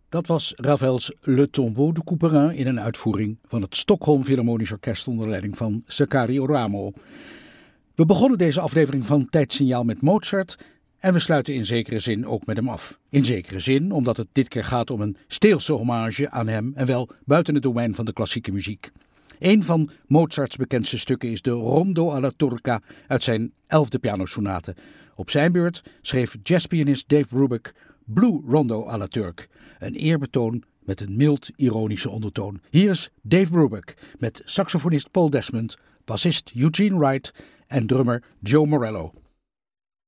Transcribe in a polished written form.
Dat was Ravels Le Tombeau de Couperin in een uitvoering van het Stockholm Philharmonisch Orkest onder leiding van Sakari Oramo. We begonnen deze aflevering van Tijdsignaal met Mozart en we sluiten in zekere zin ook met hem af. In zekere zin omdat het dit keer gaat om een steelse hommage aan hem en wel buiten het domein van de klassieke muziek. Een van Mozarts bekendste stukken is de Rondo alla Turca uit zijn 11e pianosonate. Op zijn beurt schreef jazzpianist Dave Brubeck Blue Rondo alla Turk, een eerbetoon met een mild ironische ondertoon. Hier is Dave Brubeck met saxofonist Paul Desmond, bassist Eugene Wright en drummer Joe Morello.